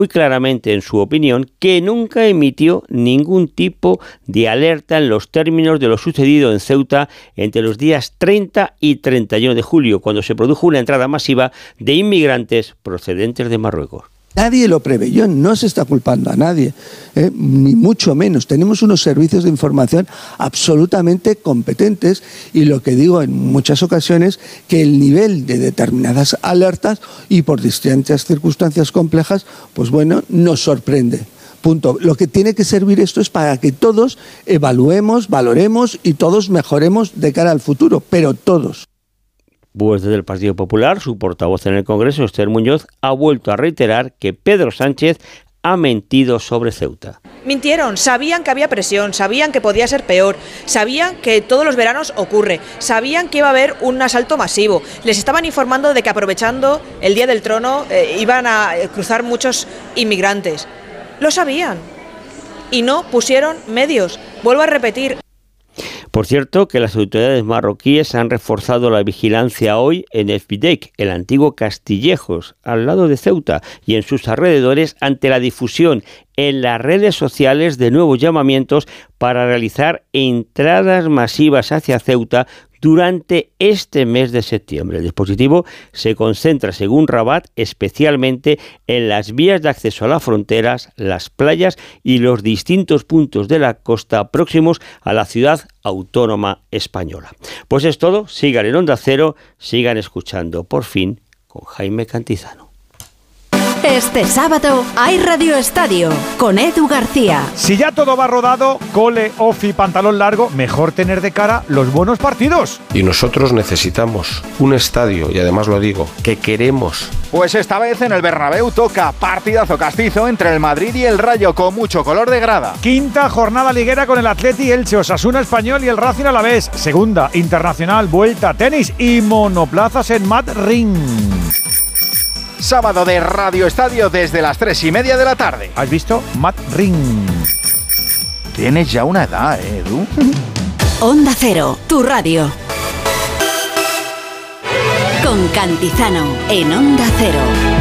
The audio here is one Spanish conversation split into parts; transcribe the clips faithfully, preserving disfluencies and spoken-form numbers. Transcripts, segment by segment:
muy claramente en su opinión que nunca emitió ningún tipo de alerta en los términos de lo sucedido en Ceuta entre los días treinta y treinta y uno de julio, cuando se produjo una entrada masiva de inmigrantes procedentes de Marruecos. Nadie lo preveyó, no se está culpando a nadie, ¿eh? Ni mucho menos. Tenemos unos servicios de información absolutamente competentes y lo que digo en muchas ocasiones, que el nivel de determinadas alertas y por distintas circunstancias complejas, pues bueno, nos sorprende. Punto. Lo que tiene que servir esto es para que todos evaluemos, valoremos y todos mejoremos de cara al futuro, pero todos. Pues desde el Partido Popular, su portavoz en el Congreso, Esther Muñoz, ha vuelto a reiterar que Pedro Sánchez ha mentido sobre Ceuta. Mintieron, sabían que había presión, sabían que podía ser peor, sabían que todos los veranos ocurre, sabían que iba a haber un asalto masivo, les estaban informando de que aprovechando el Día del Trono eh, iban a cruzar muchos inmigrantes. Lo sabían y no pusieron medios. Vuelvo a repetir. Por cierto, que las autoridades marroquíes han reforzado la vigilancia hoy en Efbidek, el antiguo Castillejos, al lado de Ceuta y en sus alrededores, ante la difusión en las redes sociales de nuevos llamamientos para realizar entradas masivas hacia Ceuta durante este mes de septiembre. El dispositivo se concentra, según Rabat, especialmente en las vías de acceso a las fronteras, las playas y los distintos puntos de la costa próximos a la ciudad autónoma española. Pues es todo, sigan en Onda Cero, sigan escuchando Por Fin con Jaime Cantizano. Este sábado hay Radio Estadio con Edu García. Si ya todo va rodado, cole, ofi, pantalón largo, mejor tener de cara los buenos partidos. Y nosotros necesitamos un estadio, y además lo digo, que queremos. Pues esta vez en el Bernabéu toca partidazo castizo entre el Madrid y el Rayo con mucho color de grada. Quinta jornada liguera con el Atleti, Elche, Osasuna Español y el Racing Alavés. Segunda, internacional, vuelta, tenis y monoplazas en Madrid. Sábado de Radio Estadio desde las tres y media de la tarde. ¿Has visto? Matt Ring. Tienes ya una edad, ¿eh, Edu? Onda Cero, tu radio. Con Cantizano en Onda Cero.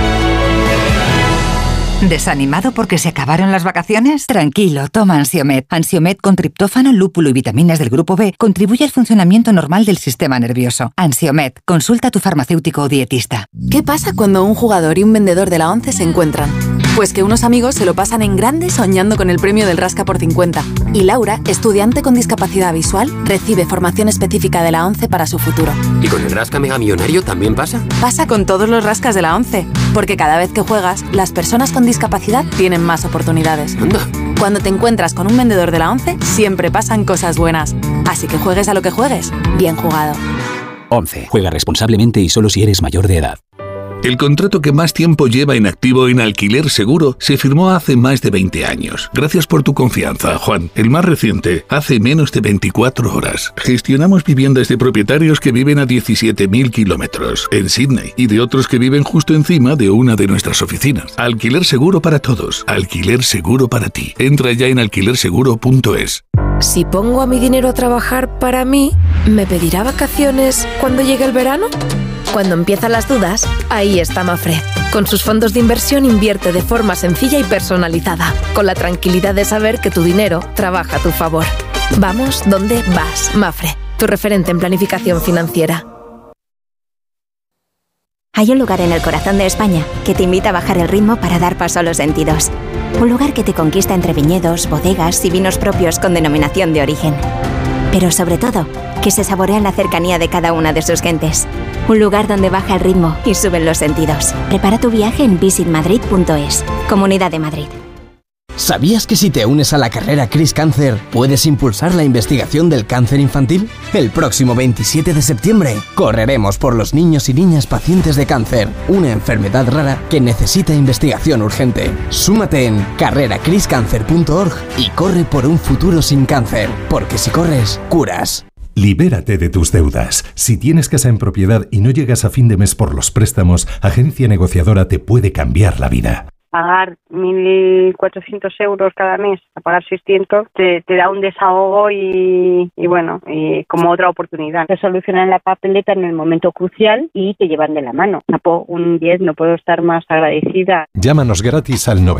¿Desanimado porque se acabaron las vacaciones? Tranquilo, toma Ansiomed. Ansiomed con triptófano, lúpulo y vitaminas del grupo B contribuye al funcionamiento normal del sistema nervioso. Ansiomed, consulta a tu farmacéutico o dietista. ¿Qué pasa cuando un jugador y un vendedor de la ONCE se encuentran? Pues que unos amigos se lo pasan en grande soñando con el premio del Rasca por cincuenta. Y Laura, estudiante con discapacidad visual, recibe formación específica de la ONCE para su futuro. ¿Y con el Rasca Mega Millonario también pasa? Pasa con todos los rascas de la ONCE, porque cada vez que juegas, las personas con discapacidad tienen más oportunidades. Anda. Cuando te encuentras con un vendedor de la ONCE, siempre pasan cosas buenas. Así que juegues a lo que juegues, bien jugado. ONCE. Juega responsablemente y solo si eres mayor de edad. El contrato que más tiempo lleva inactivo en Alquiler Seguro se firmó hace más de veinte años. Gracias por tu confianza, Juan. El más reciente, hace menos de veinticuatro horas. Gestionamos viviendas de propietarios que viven a diecisiete mil kilómetros en Sydney y de otros que viven justo encima de una de nuestras oficinas. Alquiler Seguro para todos. Alquiler Seguro para ti. Entra ya en alquiler seguro punto es. Si pongo a mi dinero a trabajar para mí, ¿me pedirá vacaciones cuando llegue el verano? Cuando empiezan las dudas, ahí está Mafre. Con sus fondos de inversión invierte de forma sencilla y personalizada, con la tranquilidad de saber que tu dinero trabaja a tu favor. Vamos donde vas, Mafre, tu referente en planificación financiera. Hay un lugar en el corazón de España que te invita a bajar el ritmo para dar paso a los sentidos. Un lugar que te conquista entre viñedos, bodegas y vinos propios con denominación de origen. Pero sobre todo, que se saborea en la cercanía de cada una de sus gentes. Un lugar donde baja el ritmo y suben los sentidos. Prepara tu viaje en visit madrid punto es. Comunidad de Madrid. ¿Sabías que si te unes a la carrera Cris Cáncer puedes impulsar la investigación del cáncer infantil? El próximo veintisiete de septiembre correremos por los niños y niñas pacientes de cáncer, una enfermedad rara que necesita investigación urgente. Súmate en carrera cris cáncer punto org y corre por un futuro sin cáncer, porque si corres, curas. Libérate de tus deudas. Si tienes casa en propiedad y no llegas a fin de mes por los préstamos, Agencia Negociadora te puede cambiar la vida. pagar mil cuatrocientos euros cada mes a pagar seiscientos te, te da un desahogo y, y bueno, y como otra oportunidad. Te solucionan la papeleta en el momento crucial y te llevan de la mano. Un diez, no puedo estar más agradecida. Llámanos gratis al